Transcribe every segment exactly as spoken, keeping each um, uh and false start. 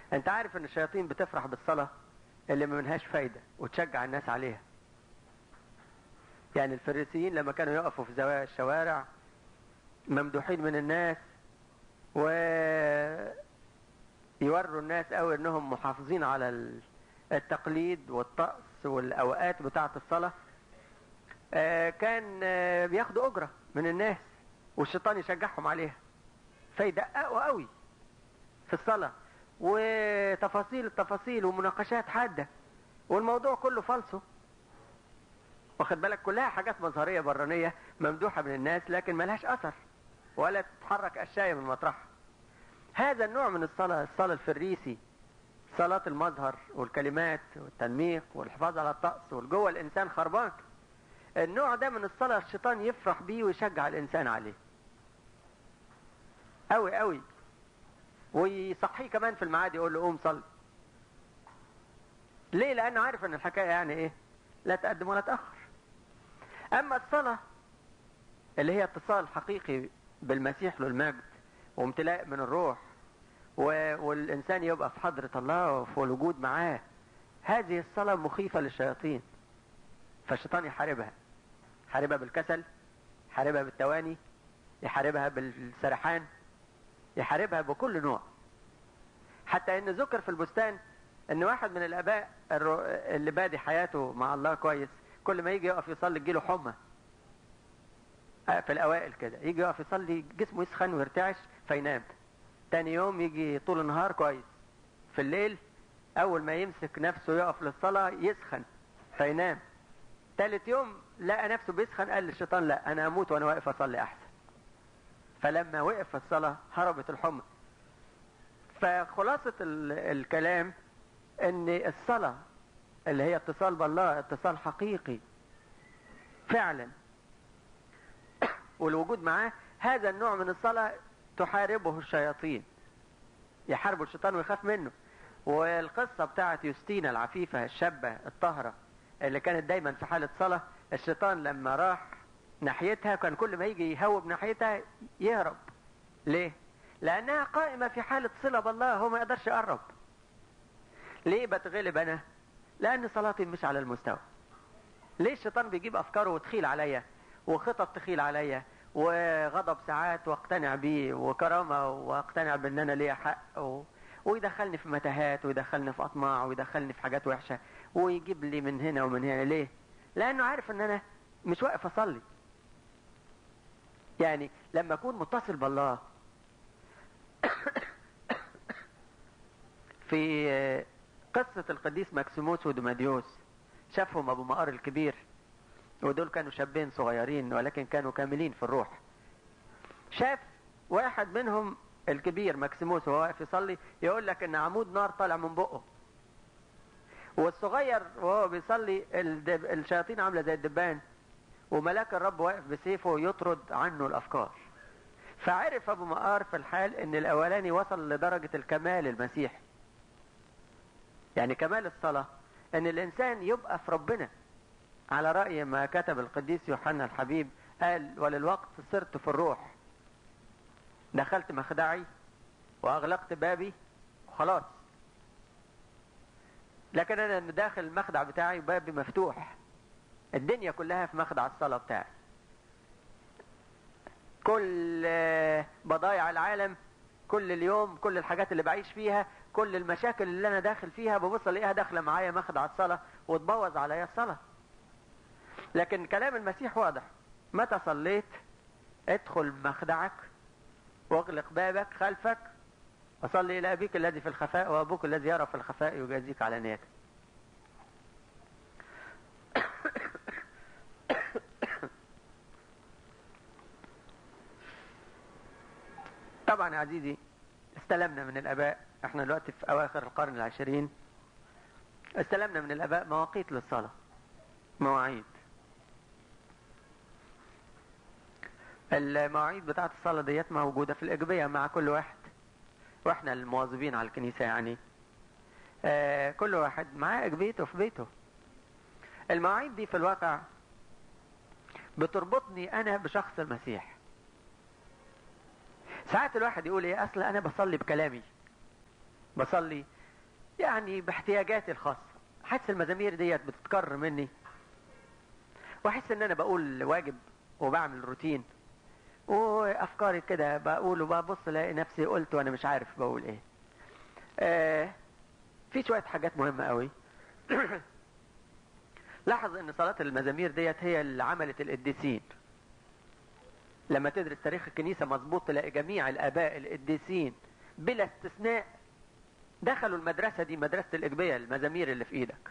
انت عارف ان الشياطين بتفرح بالصلاة اللي ما منهاش فايدة وتشجع الناس عليها. يعني الفريسيين لما كانوا يقفوا في زوايا الشوارع ممدوحين من الناس ويوروا الناس قوي انهم محافظين على التقليد والطقس والاوقات بتاعة الصلاة، كان بياخدوا اجرة من الناس والشيطان يشجعهم عليها، فيدققوا قوي في الصلاة وتفاصيل التفاصيل ومناقشات حادة، والموضوع كله فالصو، واخد بالك، كلها حاجات مظهرية برانية ممدوحة من الناس لكن ملهاش اثر ولا تتحرك اشياء من مطرحها. هذا النوع من الصلاة، الصلاة الفريسي، صلاة المظهر والكلمات والتنميق والحفاظ على الطقس والجوه الانسان خربان، النوع ده من الصلاة الشيطان يفرح بيه ويشجع الانسان عليه قوي قوي، ويصحيه كمان في الميعاد يقول له قوم صلي. ليه؟ لانه عارف ان الحكاية يعني ايه، لا تقدم ولا تأخر. اما الصلاة اللي هي اتصال حقيقي بالمسيح له المجد وامتلاء من الروح والإنسان يبقى في حضرة الله وفي الوجود معاه، هذه الصلاة مخيفة للشياطين، فالشيطان يحاربها، يحاربها بالكسل، يحاربها بالتواني، يحاربها بالسرحان، يحاربها بكل نوع. حتى ان ذكر في البستان ان واحد من الاباء اللي بادي حياته مع الله كويس كل ما يجي يقف يصلي تجيله حمى في الاوائل كده، يجي يقف يصلي جسمه يسخن ويرتعش فينام. تاني يوم يجي طول النهار كويس، في الليل اول ما يمسك نفسه يقف للصلاة يسخن فينام. تالت يوم لقى نفسه بيسخن، قال للشيطان لا انا اموت وانا واقف اصلي احسن. فلما وقف في الصلاة هربت الحمى. فخلاصة الكلام ان الصلاة اللي هي اتصال بالله، اتصال حقيقي فعلا والوجود معاه، هذا النوع من الصلاة تحاربه الشياطين، يحاربوا الشيطان ويخاف منه. والقصة بتاعت يوستينا العفيفة الشابة الطاهرة اللي كانت دايما في حالة صلاة، الشيطان لما راح ناحيتها كان كل ما يجي يهوب ناحيتها يهرب. ليه؟ لأنها قائمة في حالة صلة بالله، هو ما يقدرش يقرب. ليه بتغلب أنا؟ لأن صلاتي مش على المستوى. ليه الشيطان بيجيب أفكاره وتخيل عليا وخطط تخيل عليا وغضب ساعات واقتنع بيه وكرامة واقتنع بان انا ليا حق و... ويدخلني في متاهات ويدخلني في اطماع ويدخلني في حاجات وحشة ويجيب لي من هنا ومن هنا. ليه؟ لانه عارف ان انا مش واقف اصلي. يعني لما اكون متصل بالله في قصة القديس ماكسيموس ودوماديوس، شافهم ابو مقار الكبير، ودول كانوا شابين صغيرين ولكن كانوا كاملين في الروح. شاف واحد منهم الكبير ماكسيموس وهو واقف يصلي يقول لك ان عمود نار طالع من بقه، والصغير وهو بيصلي الدب... الشياطين عامله زي الدبان، وملاك الرب واقف بسيفه يطرد عنه الافكار. فعرف ابو مقار في الحال ان الاولاني وصل لدرجة الكمال المسيحي. يعني كمال الصلاة ان الانسان يبقى في ربنا، على رأي ما كتب القديس يوحنا الحبيب، قال وللوقت صرت في الروح، دخلت مخدعي واغلقت بابي وخلاص. لكن انا داخل المخدع بتاعي بابي مفتوح، الدنيا كلها في مخدع الصلاة بتاعي. كل بضايع العالم، كل اليوم، كل الحاجات اللي بعيش فيها، كل المشاكل اللي انا داخل فيها ببص الاقيها داخله معايا مخدع الصلاة وتبوظ عليا الصلاة. لكن كلام المسيح واضح، متى صليت ادخل مخدعك واغلق بابك خلفك وصلي الى ابيك الذي في الخفاء وابوك الذي يرى في الخفاء يجازيك على نيتك. طبعا يا عزيزي استلمنا من الاباء، احنا دلوقتي في اواخر القرن العشرين، استلمنا من الاباء مواقيت للصلاة، مواعيد. المواعيد بتاعت الصلاة ديت موجودة في الأجبية مع كل واحد، واحنا المواظبين على الكنيسة يعني آه كل واحد معاه أجبيته في بيته. المواعيد دي في الواقع بتربطني أنا بشخص المسيح. ساعات الواحد يقول ايه، أصل أنا بصلي بكلامي، بصلي يعني باحتياجاتي الخاصة. حاسس المزامير ديت بتتكرر مني، واحس ان انا بقول واجب وبعمل روتين، وافكاري كده بقول وببص الاقي نفسي قلت وانا مش عارف بقول ايه. آه في شوية حاجات مهمة قوي. لاحظ ان صلاة المزامير ديت هي اللي عملت القديسين. لما تدرس تاريخ الكنيسة مظبوط تلاقي جميع الاباء القديسين بلا استثناء دخلوا المدرسة دي، مدرسة الإجبية، المزامير اللي في ايدك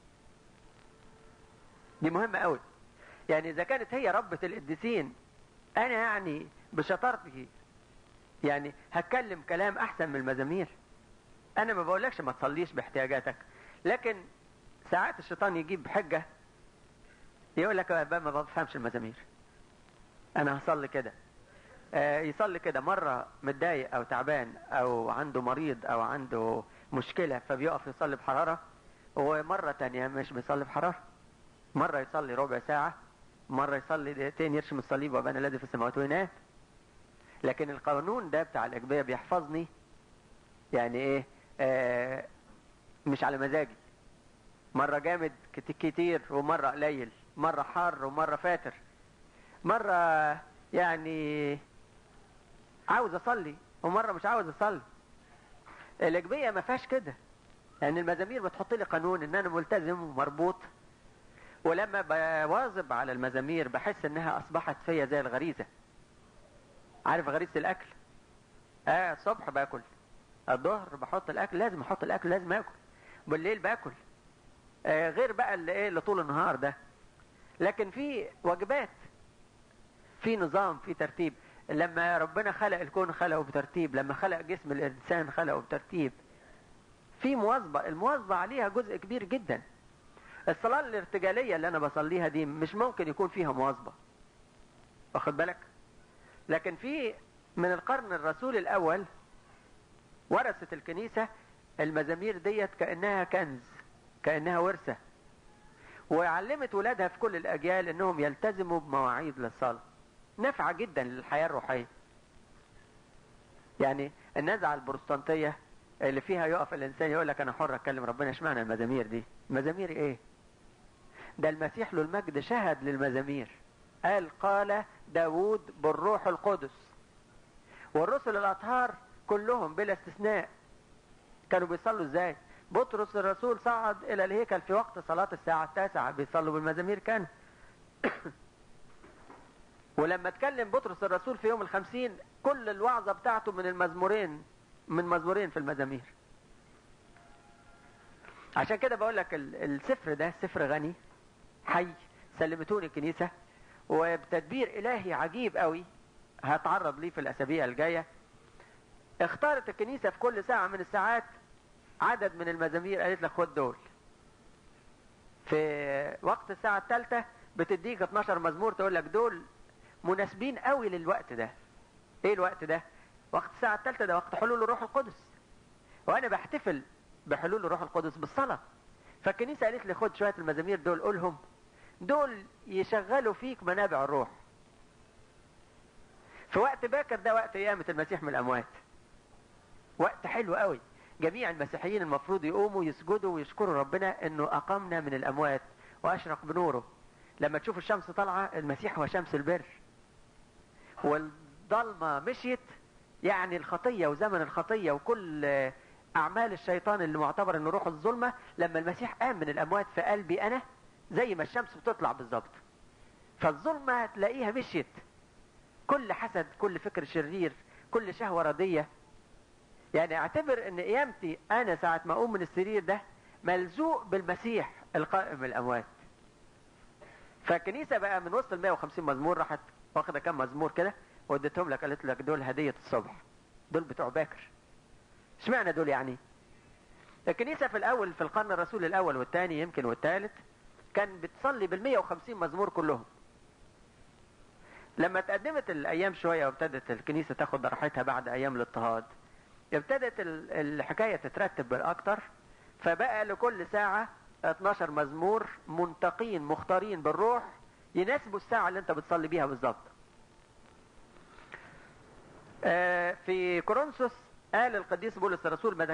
دي مهمة قوي. يعني اذا كانت هي ربة القديسين، انا يعني بشطارتي يعني هتكلم كلام احسن من المزامير. انا ما بقولكش ما تصليش باحتياجاتك، لكن ساعات الشيطان يجيب حجة يقول لك ما بفهمش المزامير، انا هصلي كده. آه يصلي كده مرة متضايق او تعبان او عنده مريض او عنده مشكلة فبيقف يصلي بحرارة، ومرة تانية مش بيصلي بحرارة. مرة يصلي ربع ساعة، مرة يصلي دقيقتين يرشم الصليب وابانا الذي في السماوات وينام. لكن القانون ده بتاع الإجبية بيحفظني، يعني ايه، آه مش على مزاجي. مرة جامد كتير ومرة قليل، مرة حار ومرة فاتر، مرة يعني عاوز اصلي ومرة مش عاوز اصلي. الإجبية ما فيهاش كده، يعني المزامير بتحط لي قانون ان انا ملتزم ومربوط. ولما بواظب على المزامير بحس انها اصبحت فيا زي الغريزة. عارف غريزة الاكل؟ اه الصبح باكل، الظهر بحط الاكل، لازم احط الاكل، لازم اكل، بالليل باكل. آه غير بقى اللي ايه اللي طول النهار ده. لكن في واجبات، في نظام، في ترتيب. لما ربنا خلق الكون خلقه بترتيب، لما خلق جسم الانسان خلقه بترتيب، في مواظبة. المواظبة عليها جزء كبير جدا. الصلاة الارتجالية اللي انا بصليها دي مش ممكن يكون فيها مواظبة، واخد بالك؟ لكن في من القرن الرسول الاول ورثت الكنيسة المزامير ديت كأنها كنز، كأنها ورثة، وعلمت ولادها في كل الأجيال أنهم يلتزموا بمواعيد للصلاة. نافعة جدا للحياة الروحية. يعني النزعة البروتستانتية اللي فيها يقف الإنسان يقول لك أنا حر أتكلم ربنا، اشمعنى المزامير دي؟ المزامير إيه؟ ده المسيح له المجد شهد للمزامير، قال قال داود بالروح القدس. والرسل الأطهار كلهم بلا استثناء كانوا بيصلوا ازاي؟ بطرس الرسول صعد الى الهيكل في وقت صلاة الساعة التاسعة بيصلوا بالمزامير كان. ولما اتكلم بطرس الرسول في يوم الخمسين كل الوعظة بتاعته من المزمورين، من مزمورين في المزامير. عشان كده بقول لك السفر ده سفر غني حي سلمتوني الكنيسة، وبتدبير الهي عجيب قوي هتعرض ليه في الاسابيع الجاية. اختارت الكنيسة في كل ساعة من الساعات عدد من المزامير، قالت لك خد دول. في وقت الساعة الثالثة بتديك اتناشر مزمور، تقول لك دول مناسبين قوي للوقت ده. ايه الوقت ده؟ وقت الساعة الثالثة ده وقت حلول الروح القدس، وانا بحتفل بحلول الروح القدس بالصلاة. فالكنيسة قالت لي خد شوية المزامير دول قولهم، دول يشغلوا فيك منابع الروح. في وقت باكر ده وقت قيامة المسيح من الأموات، وقت حلو قوي. جميع المسيحيين المفروض يقوموا يسجدوا ويشكروا ربنا انه اقامنا من الاموات واشرق بنوره. لما تشوف الشمس طالعة المسيح هو شمس البر، والضلمة مشيت، يعني الخطية وزمن الخطية وكل اعمال الشيطان اللي معتبر انه روح الظلمة، لما المسيح قام من الاموات في قلبي انا زي ما الشمس بتطلع بالظبط. فالظلمة تلاقيها مشيت، كل حسد، كل فكر شرير، كل شهوة ردية. يعني اعتبر ان قيامتي انا ساعة ما اقوم من السرير ده ملزوق بالمسيح القائم من الاموات. فالكنيسة بقى من وسط ال مية وخمسين مزمور راحت واخده كام مزمور كده واديتهم لك، قالت لك دول هدية الصبح، دول بتوع باكر. اشمعنى دول يعني؟ الكنيسة في الاول في القرن الرسول الاول والثاني يمكن والثالث كان بتصلي بال مية وخمسين مزمور كلهم. لما تقدمت الايام شوية وابتدت الكنيسة تاخد راحتها بعد ايام الاضطهاد، ابتدت الحكاية تترتب بالاكتر، فبقى لكل ساعة اتناشر مزمور منتقين مختارين بالروح يناسبوا الساعة اللي انت بتصلي بيها بالظبط. في كورنثوس قال القديس بولس الرسول